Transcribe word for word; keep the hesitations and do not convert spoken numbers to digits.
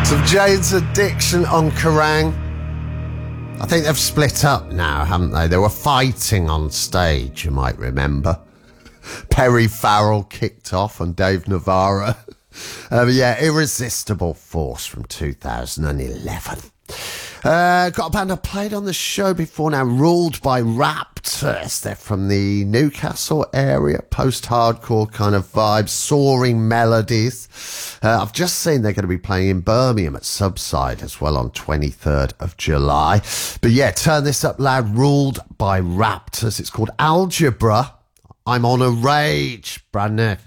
Some Jane's Addiction on Kerrang. I think they've split up now, haven't they? They were fighting on stage, you might remember. Perry Farrell kicked off and Dave Navarro. Um, yeah, Irresistible Force from two thousand eleven. Uh, got a band I've played on the show before now, Ruled by Raptors. They're from the Newcastle area, post-hardcore kind of vibe, soaring melodies. Uh, I've just seen they're going to be playing in Birmingham at Subside as well on twenty-third of July. But yeah, turn this up loud, Ruled by Raptors. It's called Algebra. I'm on a rage. Brand new.